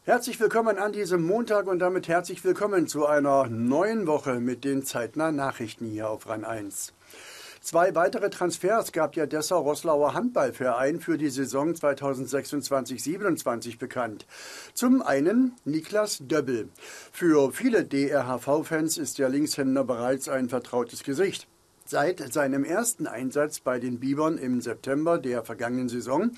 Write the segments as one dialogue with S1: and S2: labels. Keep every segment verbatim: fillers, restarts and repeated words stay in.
S1: Herzlich willkommen an diesem Montag und damit herzlich willkommen zu einer neuen Woche mit den zeitnahen Nachrichten hier auf RAN eins. Zwei weitere Transfers gab der Dessau-Roßlauer Handballverein für die Saison zweitausendsechsundzwanzig siebenundzwanzig bekannt. Zum einen Niklas Döbbel. Für viele D R H V-Fans ist der Linkshänder bereits ein vertrautes Gesicht. Seit seinem ersten Einsatz bei den Bibern im September der vergangenen Saison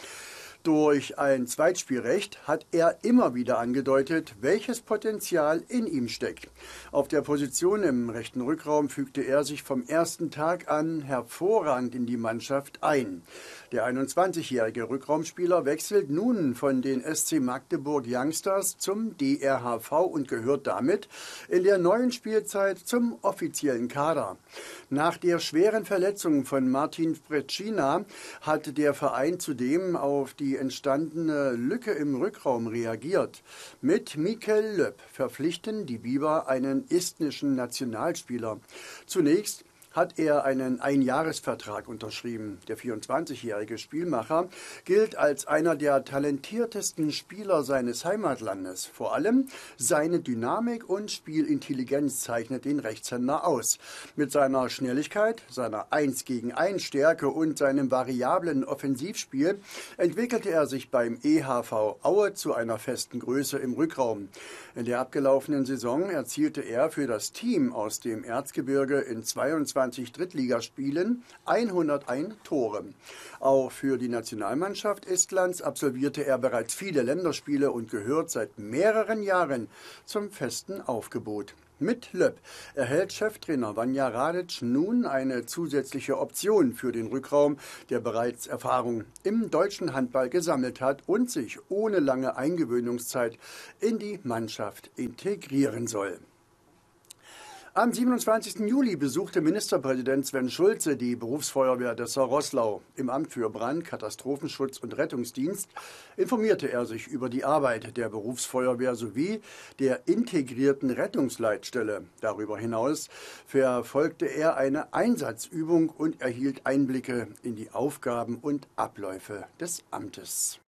S1: durch ein Zweitspielrecht hat er immer wieder angedeutet, welches Potenzial in ihm steckt. Auf der Position im rechten Rückraum fügte er sich vom ersten Tag an hervorragend in die Mannschaft ein. Der einundzwanzigjährige Rückraumspieler wechselt nun von den S C Magdeburg Youngsters zum D R H V und gehört damit in der neuen Spielzeit zum offiziellen Kader. Nach der schweren Verletzung von Martin Frecina hat der Verein zudem auf die entstandene Lücke im Rückraum reagiert. Mit Mikel Löpp verpflichten die Biber einen estnischen Nationalspieler. Zunächst hat er einen Einjahresvertrag unterschrieben. Der vierundzwanzigjährige Spielmacher gilt als einer der talentiertesten Spieler seines Heimatlandes. Vor allem seine Dynamik und Spielintelligenz zeichnet den Rechtshänder aus. Mit seiner Schnelligkeit, seiner eins gegen eins Stärke und seinem variablen Offensivspiel entwickelte er sich beim E H V Aue zu einer festen Größe im Rückraum. In der abgelaufenen Saison erzielte er für das Team aus dem Erzgebirge in zweiundzwanzig Drittligaspielen hunderteins Tore. Auch für die Nationalmannschaft Estlands absolvierte er bereits viele Länderspiele und gehört seit mehreren Jahren zum festen Aufgebot. Mit Löpp erhält Cheftrainer Vanja Radic nun eine zusätzliche Option für den Rückraum, der bereits Erfahrung im deutschen Handball gesammelt hat und sich ohne lange Eingewöhnungszeit in die Mannschaft integrieren soll. Am siebenundzwanzigsten Juli besuchte Ministerpräsident Sven Schulze die Berufsfeuerwehr Dessau-Roßlau. Im Amt für Brand-, Katastrophenschutz und Rettungsdienst informierte er sich über die Arbeit der Berufsfeuerwehr sowie der integrierten Rettungsleitstelle. Darüber hinaus verfolgte er eine Einsatzübung und erhielt Einblicke in die Aufgaben und Abläufe des Amtes.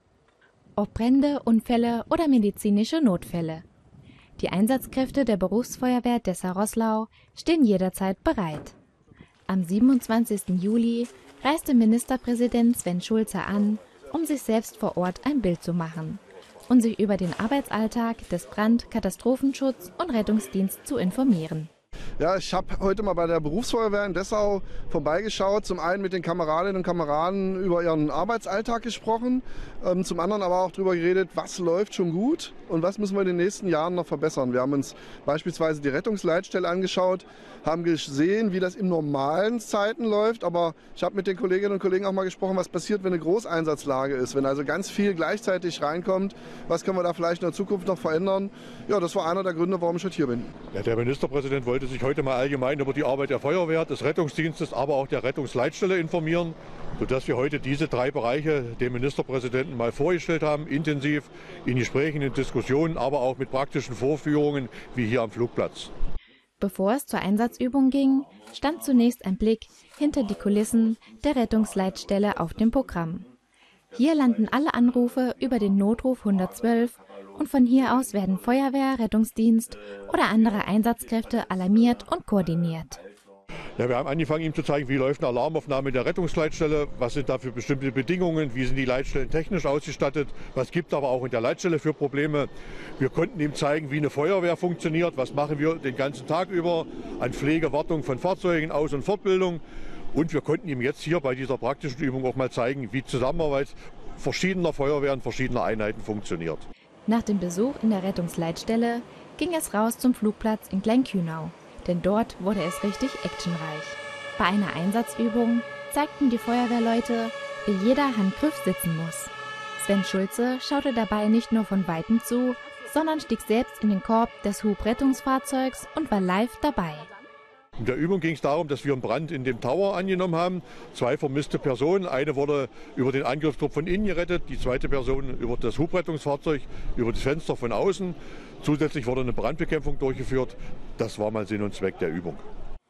S2: Ob Brände, Unfälle oder medizinische Notfälle. Die Einsatzkräfte der Berufsfeuerwehr Dessau-Roßlau stehen jederzeit bereit. Am siebenundzwanzigsten Juli reiste Ministerpräsident Sven Schulze an, um sich selbst vor Ort ein Bild zu machen und sich über den Arbeitsalltag des Brand-, Katastrophenschutz- und Rettungsdienstes zu informieren.
S3: Ja, ich habe heute mal bei der Berufsfeuerwehr in Dessau vorbeigeschaut. Zum einen mit den Kameradinnen und Kameraden über ihren Arbeitsalltag gesprochen, ähm, zum anderen aber auch darüber geredet, was läuft schon gut und was müssen wir in den nächsten Jahren noch verbessern. Wir haben uns beispielsweise die Rettungsleitstelle angeschaut, haben gesehen, wie das in normalen Zeiten läuft, aber ich habe mit den Kolleginnen und Kollegen auch mal gesprochen, was passiert, wenn eine Großeinsatzlage ist, wenn also ganz viel gleichzeitig reinkommt, was können wir da vielleicht in der Zukunft noch verändern. Ja, das war einer der Gründe, warum ich heute hier bin.
S4: Ja, der Ministerpräsident wollte sich heute mal allgemein über die Arbeit der Feuerwehr, des Rettungsdienstes, aber auch der Rettungsleitstelle informieren, sodass wir heute diese drei Bereiche dem Ministerpräsidenten mal vorgestellt haben, intensiv in Gesprächen, in Diskussionen, aber auch mit praktischen Vorführungen wie hier am Flugplatz.
S2: Bevor es zur Einsatzübung ging, stand zunächst ein Blick hinter die Kulissen der Rettungsleitstelle auf dem Programm. Hier landen alle Anrufe über den Notruf hundertzwölf und von hier aus werden Feuerwehr, Rettungsdienst oder andere Einsatzkräfte alarmiert und koordiniert.
S4: Ja, wir haben angefangen, ihm zu zeigen, wie läuft eine Alarmaufnahme der Rettungsleitstelle, was sind da für bestimmte Bedingungen, wie sind die Leitstellen technisch ausgestattet, was gibt es aber auch in der Leitstelle für Probleme. Wir konnten ihm zeigen, wie eine Feuerwehr funktioniert, was machen wir den ganzen Tag über an Pflege, Wartung von Fahrzeugen, Aus- und Fortbildung. Und wir konnten ihm jetzt hier bei dieser praktischen Übung auch mal zeigen, wie Zusammenarbeit verschiedener Feuerwehren, verschiedener Einheiten funktioniert.
S2: Nach dem Besuch in der Rettungsleitstelle ging es raus zum Flugplatz in Kleinkühnau, denn dort wurde es richtig actionreich. Bei einer Einsatzübung zeigten die Feuerwehrleute, wie jeder Handgriff sitzen muss. Sven Schulze schaute dabei nicht nur von Weitem zu, sondern stieg selbst in den Korb des Hubrettungsfahrzeugs und war live dabei.
S4: In der Übung ging es darum, dass wir einen Brand in dem Tower angenommen haben. Zwei vermisste Personen. Eine wurde über den Angriffstrupp von innen gerettet, die zweite Person über das Hubrettungsfahrzeug, über das Fenster von außen. Zusätzlich wurde eine Brandbekämpfung durchgeführt. Das war mal Sinn und Zweck der Übung.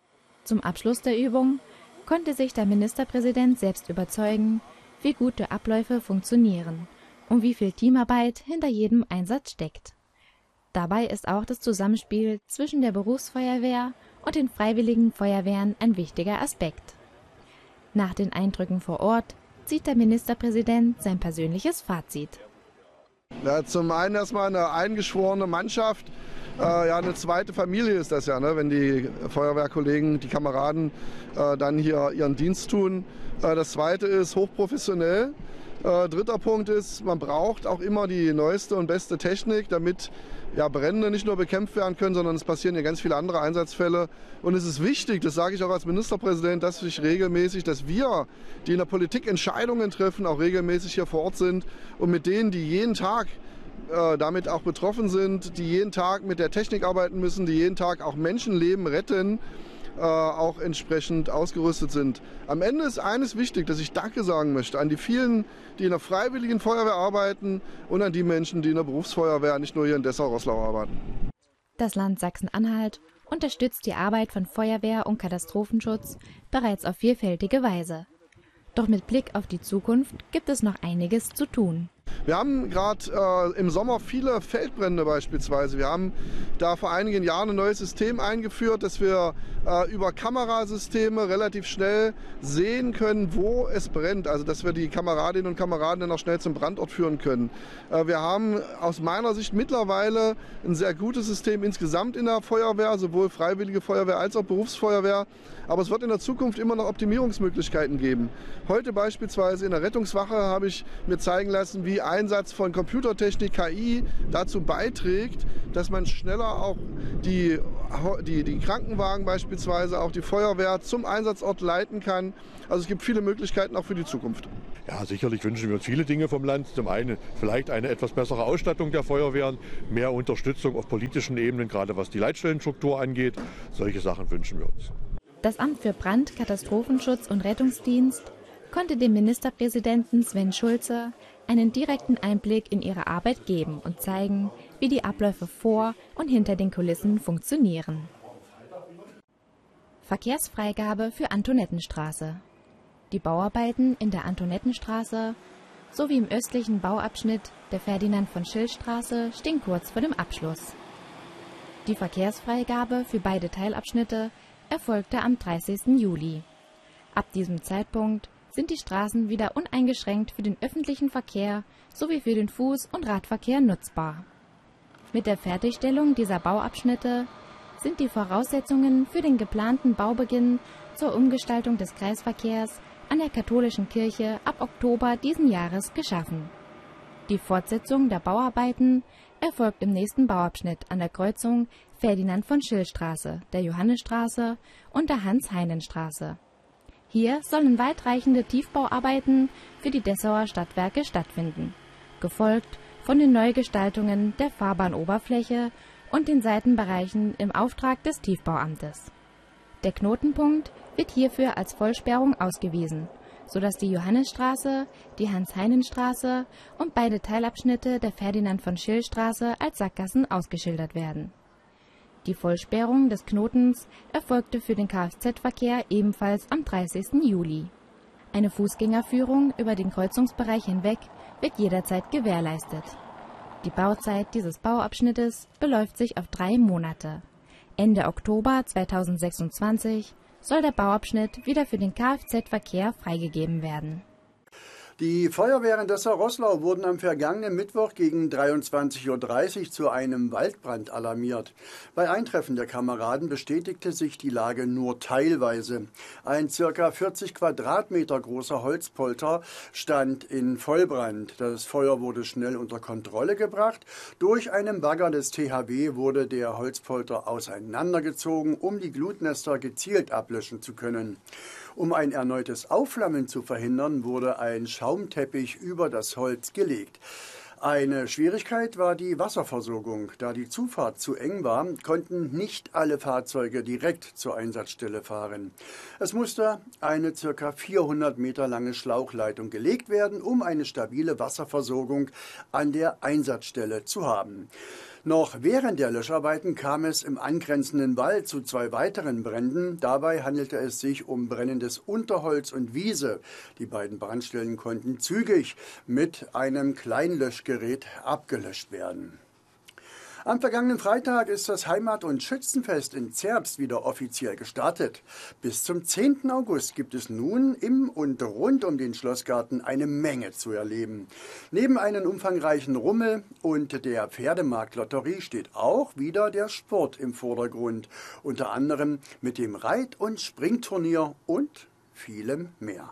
S2: Zum Abschluss der Übung konnte sich der Ministerpräsident selbst überzeugen, wie gute Abläufe funktionieren und wie viel Teamarbeit hinter jedem Einsatz steckt. Dabei ist auch das Zusammenspiel zwischen der Berufsfeuerwehr und den freiwilligen Feuerwehren ein wichtiger Aspekt. Nach den Eindrücken vor Ort zieht der Ministerpräsident sein persönliches Fazit.
S3: Ja, zum einen erstmal eine eingeschworene Mannschaft. Äh, ja, eine zweite Familie ist das ja, ne? Wenn die Feuerwehrkollegen, die Kameraden äh, dann hier ihren Dienst tun. Äh, das zweite ist hochprofessionell. Äh, dritter Punkt ist, man braucht auch immer die neueste und beste Technik, damit ja, Brände nicht nur bekämpft werden können, sondern es passieren ja ganz viele andere Einsatzfälle. Und es ist wichtig, das sage ich auch als Ministerpräsident, dass sich regelmäßig, dass wir, die in der Politik Entscheidungen treffen, auch regelmäßig hier vor Ort sind und mit denen, die jeden Tag äh, damit auch betroffen sind, die jeden Tag mit der Technik arbeiten müssen, die jeden Tag auch Menschenleben retten, äh, auch entsprechend ausgerüstet sind. Am Ende ist eines wichtig, dass ich Danke sagen möchte an die vielen, die in der Freiwilligen Feuerwehr arbeiten und an die Menschen, die in der Berufsfeuerwehr, nicht nur hier in Dessau-Roßlau arbeiten.
S2: Das Land Sachsen-Anhalt unterstützt die Arbeit von Feuerwehr und Katastrophenschutz bereits auf vielfältige Weise. Doch mit Blick auf die Zukunft gibt es noch einiges zu tun.
S3: Wir haben gerade äh, im Sommer viele Feldbrände beispielsweise. Wir haben da vor einigen Jahren ein neues System eingeführt, dass wir äh, über Kamerasysteme relativ schnell sehen können, wo es brennt. Also dass wir die Kameradinnen und Kameraden dann auch schnell zum Brandort führen können. Äh, wir haben aus meiner Sicht mittlerweile ein sehr gutes System insgesamt in der Feuerwehr, sowohl Freiwillige Feuerwehr als auch Berufsfeuerwehr. Aber es wird in der Zukunft immer noch Optimierungsmöglichkeiten geben. Heute beispielsweise in der Rettungswache habe ich mir zeigen lassen, wie Einsatz von Computertechnik, K I dazu beiträgt, dass man schneller auch die, die, die Krankenwagen beispielsweise, auch die Feuerwehr zum Einsatzort leiten kann. Also es gibt viele Möglichkeiten auch für die Zukunft.
S4: Ja, sicherlich wünschen wir uns viele Dinge vom Land. Zum einen vielleicht eine etwas bessere Ausstattung der Feuerwehren, mehr Unterstützung auf politischen Ebenen, gerade was die Leitstellenstruktur angeht. Solche Sachen wünschen wir uns.
S2: Das Amt für Brand-, Katastrophenschutz und Rettungsdienst konnte dem Ministerpräsidenten Sven Schulze einen direkten Einblick in ihre Arbeit geben und zeigen, wie die Abläufe vor und hinter den Kulissen funktionieren. Verkehrsfreigabe für Antonettenstraße. Die Bauarbeiten in der Antonettenstraße sowie im östlichen Bauabschnitt der Ferdinand-von-Schill-Straße stehen kurz vor dem Abschluss. Die Verkehrsfreigabe für beide Teilabschnitte erfolgte am dreißigsten Juli. Ab diesem Zeitpunkt sind die Straßen wieder uneingeschränkt für den öffentlichen Verkehr sowie für den Fuß- und Radverkehr nutzbar. Mit der Fertigstellung dieser Bauabschnitte sind die Voraussetzungen für den geplanten Baubeginn zur Umgestaltung des Kreisverkehrs an der Katholischen Kirche ab Oktober diesen Jahres geschaffen. Die Fortsetzung der Bauarbeiten erfolgt im nächsten Bauabschnitt an der Kreuzung Ferdinand-von-Schill-Straße, der Johannisstraße und der Hans-Heinen-Straße. Hier sollen weitreichende Tiefbauarbeiten für die Dessauer Stadtwerke stattfinden, gefolgt von den Neugestaltungen der Fahrbahnoberfläche und den Seitenbereichen im Auftrag des Tiefbauamtes. Der Knotenpunkt wird hierfür als Vollsperrung ausgewiesen, sodass die Johannisstraße, die Hans-Heinen-Straße und beide Teilabschnitte der Ferdinand-von-Schill-Straße als Sackgassen ausgeschildert werden. Die Vollsperrung des Knotens erfolgte für den Kfz-Verkehr ebenfalls am dreißigsten Juli. Eine Fußgängerführung über den Kreuzungsbereich hinweg wird jederzeit gewährleistet. Die Bauzeit dieses Bauabschnittes beläuft sich auf drei Monate. Ende Oktober zweitausendsechsundzwanzig soll der Bauabschnitt wieder für den Kfz-Verkehr freigegeben werden.
S1: Die Feuerwehren Dessau-Roßlau wurden am vergangenen Mittwoch gegen dreiundzwanzig Uhr dreißig zu einem Waldbrand alarmiert. Bei Eintreffen der Kameraden bestätigte sich die Lage nur teilweise. Ein ca. vierzig Quadratmeter großer Holzpolter stand in Vollbrand. Das Feuer wurde schnell unter Kontrolle gebracht. Durch einen Bagger des T H W wurde der Holzpolter auseinandergezogen, um die Glutnester gezielt ablöschen zu können. Um ein erneutes Aufflammen zu verhindern, wurde ein Schaumteppich über das Holz gelegt. Eine Schwierigkeit war die Wasserversorgung. Da die Zufahrt zu eng war, konnten nicht alle Fahrzeuge direkt zur Einsatzstelle fahren. Es musste eine ca. vierhundert Meter lange Schlauchleitung gelegt werden, um eine stabile Wasserversorgung an der Einsatzstelle zu haben. Noch während der Löscharbeiten kam es im angrenzenden Wald zu zwei weiteren Bränden. Dabei handelte es sich um brennendes Unterholz und Wiese. Die beiden Brandstellen konnten zügig mit einem Kleinlöschgerät abgelöscht werden. Am vergangenen Freitag ist das Heimat- und Schützenfest in Zerbst wieder offiziell gestartet. Bis zum zehnten August gibt es nun im und rund um den Schlossgarten eine Menge zu erleben. Neben einem umfangreichen Rummel und der Pferdemarktlotterie steht auch wieder der Sport im Vordergrund. Unter anderem mit dem Reit- und Springturnier und vielem mehr.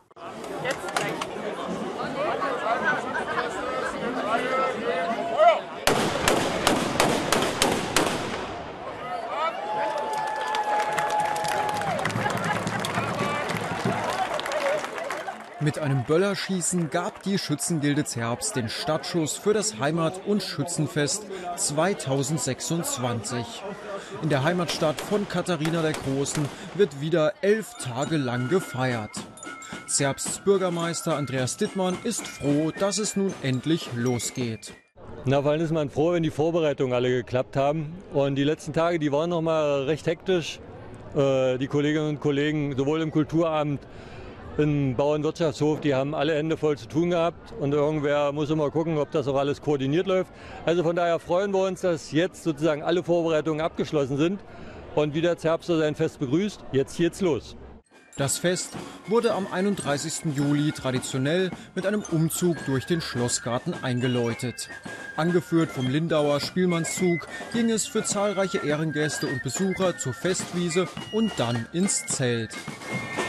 S5: Mit einem Böllerschießen gab die Schützengilde Zerbst den Startschuss für das Heimat- und Schützenfest zweitausendsechsundzwanzig. In der Heimatstadt von Katharina der Großen wird wieder elf Tage lang gefeiert. Zerbsts Bürgermeister Andreas Dittmann ist froh, dass es nun endlich losgeht.
S6: Na, vor allem ist man froh, wenn die Vorbereitungen alle geklappt haben. Und die letzten Tage, die waren noch mal recht hektisch. Äh, die Kolleginnen und Kollegen, sowohl im Kulturamt, im Bauernwirtschaftshof, die haben alle Hände voll zu tun gehabt und irgendwer muss immer gucken, ob das auch alles koordiniert läuft. Also von daher freuen wir uns, dass jetzt sozusagen alle Vorbereitungen abgeschlossen sind und wie der Zerbster sein Fest begrüßt. Jetzt geht's los.
S5: Das Fest wurde am einunddreißigsten Juli traditionell mit einem Umzug durch den Schlossgarten eingeläutet. Angeführt vom Lindauer Spielmannszug ging es für zahlreiche Ehrengäste und Besucher zur Festwiese und dann ins Zelt.